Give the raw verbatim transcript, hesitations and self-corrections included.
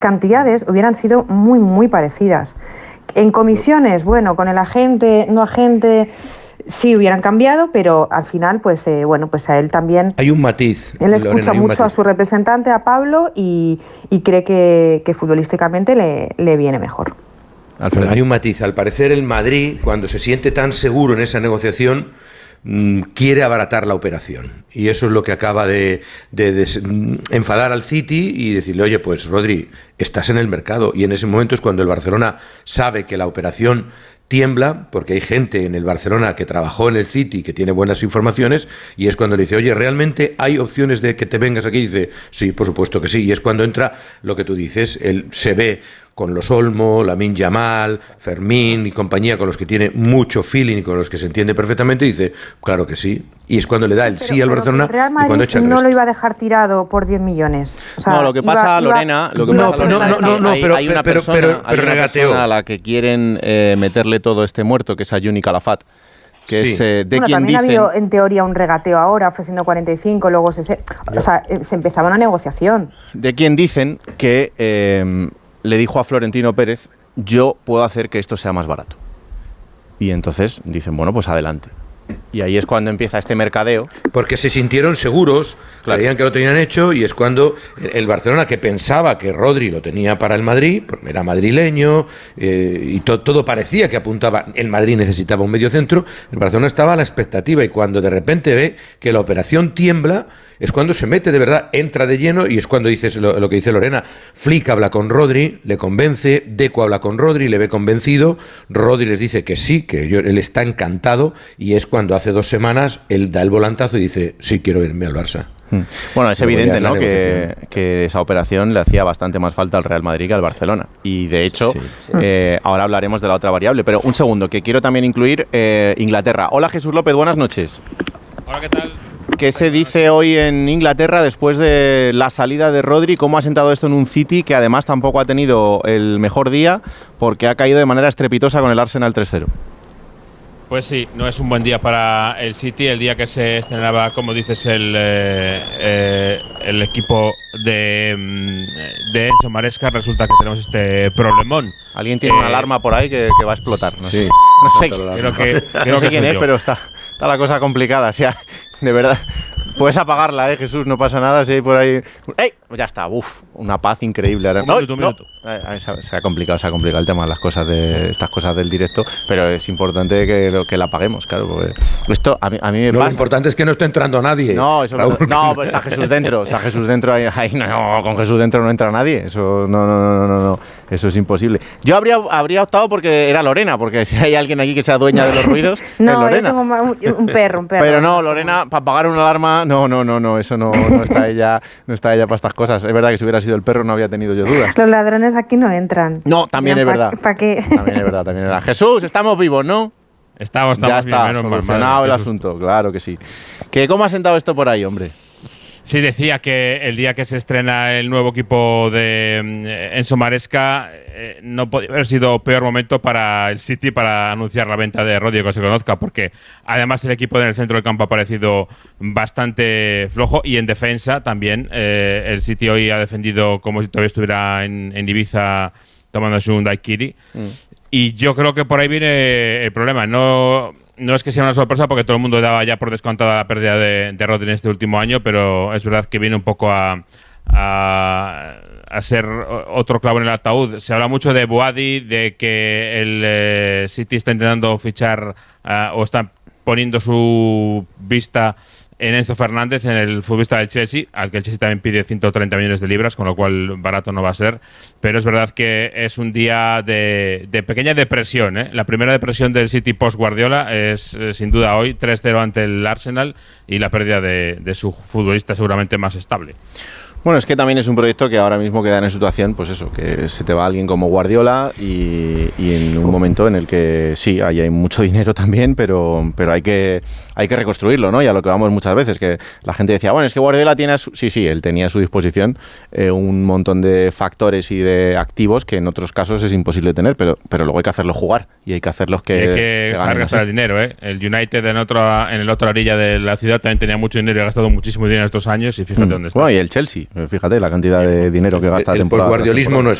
cantidades hubieran sido muy, muy parecidas. En comisiones, bueno, con el agente, no agente, sí hubieran cambiado, pero al final, pues eh, bueno, pues a él también... Hay un matiz. Él escucha Lorena, mucho matiz. a su representante, a Pablo, y, y cree que, que futbolísticamente le, le viene mejor. Alfredo. Hay un matiz. Al parecer el Madrid, cuando se siente tan seguro en esa negociación, mmm, quiere abaratar la operación. Y eso es lo que acaba de, de, de, de enfadar al City y decirle, oye, pues Rodri, estás en el mercado. Y en ese momento es cuando el Barcelona sabe que la operación tiembla, porque hay gente en el Barcelona que trabajó en el City, que tiene buenas informaciones, y es cuando le dice, oye, ¿realmente hay opciones de que te vengas aquí? Y dice, sí, por supuesto que sí. Y es cuando entra lo que tú dices, él se ve con los Olmo, Lamine Yamal, Fermín y compañía, con los que tiene mucho feeling y con los que se entiende perfectamente, y dice, claro que sí. Y es cuando le da el pero, sí al Barcelona Real Madrid y cuando echa el no resto. lo iba a dejar tirado por diez millones. O sea, no, lo que pasa, iba, Lorena, lo que no, pasa, no, Lorena, no, es que no, no, hay, pero- hay una pero- persona, pero- hay pero una regateó. persona a la que quieren eh, meterle todo este muerto, que es a Juni Calafat, que Sí. es eh, de bueno, quien también dicen... ha habido en teoría un regateo ahora ofreciendo cuarenta y cinco, luego se, se, o sea, eh, se empezaba una negociación. De quien dicen que eh, le dijo a Florentino Pérez, yo puedo hacer que esto sea más barato. Y entonces dicen, bueno, pues adelante. Y ahí es cuando empieza este mercadeo. Porque se sintieron seguros, Claro. creían que lo tenían hecho, y es cuando el Barcelona, que pensaba que Rodri lo tenía para el Madrid, porque era madrileño, eh, y to- todo parecía que apuntaba, el Madrid necesitaba un mediocentro, el Barcelona estaba a la expectativa, y cuando de repente ve que la operación tiembla, es cuando se mete de verdad, entra de lleno, y es cuando dices lo, lo que dice Lorena. Flick habla con Rodri, le convence, Deco habla con Rodri, le ve convencido, Rodri les dice que sí, que yo, él está encantado, y es cuando hace dos semanas él da el volantazo y dice, sí, quiero irme al Barça. Bueno, es Luego ya evidente, es la ¿no?, que, negociación. que esa operación le hacía bastante más falta al Real Madrid que al Barcelona. Y de hecho, Sí, sí. Eh, ahora hablaremos de la otra variable. Pero un segundo, que quiero también incluir eh, Inglaterra. Hola, Jesús López, buenas noches. Hola, ¿qué tal? ¿Qué se dice hoy en Inglaterra después de la salida de Rodri? ¿Cómo ha sentado esto en un City que además tampoco ha tenido el mejor día porque ha caído de manera estrepitosa con el Arsenal tres cero? Pues sí, no es un buen día para el City, el día que se estrenaba, como dices, el, eh, eh, el equipo de, mm, de Enzo Maresca. Resulta que tenemos este problemón. Alguien tiene Eh, una alarma por ahí que, que va a explotar. No sé, Sí. no sé, Creo que, creo no sé que quién soy es, yo. pero está, está la cosa complicada. O sea, de verdad. Puedes apagarla, ¿eh, Jesús? No pasa nada si hay por ahí... ¡Ey! Ya está, uff, una paz increíble. Ahora, Un ¡No, minuto, un no! minuto. Eh, eh, se, ha, se ha complicado, se ha complicado el tema de las cosas de estas cosas del directo, pero es importante que, lo- que la apaguemos, claro, porque esto a mí, a mí me No, lo pasa. importante es que no esté entrando nadie. No, eso Raúl. no, pero está Jesús dentro, está Jesús dentro ahí, ahí no, con Jesús dentro no entra nadie, eso no, no, no, no, no, eso es imposible. Yo habría, habría optado porque era Lorena, porque si hay alguien aquí que sea dueña de los ruidos, es No, yo Lorena. tengo ma- un, un perro, un perro. Pero no, Lorena, para pagar una alarma, no, no, no, no, eso no, no está ella, no está ella para estas cosas. Es verdad que si hubiera sido el perro no había tenido yo dudas. Los ladrones aquí no entran. No, también es ¿Pa- verdad. ¿Para qué? También es verdad, también es verdad. Jesús, estamos vivos, ¿no? Estamos, Ya estamos bien, está, menos mal, solucionado madre, el qué susto. asunto, claro que sí. ¿Que ¿Cómo ha sentado esto por ahí, hombre? Sí, decía que el día que se estrena el nuevo equipo de mm, Enzo Maresca eh, no podía haber sido peor momento para el City para anunciar la venta de Rodri, que se conozca, porque además el equipo en el centro del campo ha parecido bastante flojo, y en defensa también. Eh, el City hoy ha defendido como si todavía estuviera en, en Ibiza tomándose un daiquiri. Mm. Y yo creo que por ahí viene el problema. No, no es que sea una sorpresa, porque todo el mundo daba ya por descontada la pérdida de, de Rodri en este último año, pero es verdad que viene un poco a, a, a ser otro clavo en el ataúd. Se habla mucho de Boadi, de que el eh, City está intentando fichar uh, o está poniendo su vista en Enzo Fernández, en el futbolista del Chelsea, al que el Chelsea también pide ciento treinta millones de libras, con lo cual barato no va a ser. Pero es verdad que es un día de, de pequeña depresión, ¿eh? La primera depresión del City post-Guardiola es, eh, sin duda, hoy tres cero ante el Arsenal, y la pérdida de, de su futbolista seguramente más estable. Bueno, es que también es un proyecto que ahora mismo queda en situación, pues eso, que se te va alguien como Guardiola y, y en un momento en el que sí, ahí hay mucho dinero también, pero, pero hay que hay que reconstruirlo, ¿no? Y a lo que vamos muchas veces, que la gente decía, bueno, es que Guardiola tiene a su... Sí, sí, él tenía a su disposición eh, un montón de factores y de activos que en otros casos es imposible tener, pero, pero luego hay que hacerlos jugar y hay que hacerlos que, y hay que, que ganen gastar el dinero, ¿eh? El United en, otro, en la otra orilla de la ciudad también tenía mucho dinero y ha gastado muchísimo dinero estos años y fíjate mm. dónde está. Bueno, y el Chelsea, fíjate la cantidad de dinero que gasta el, la temporada. El posguardiolismo no es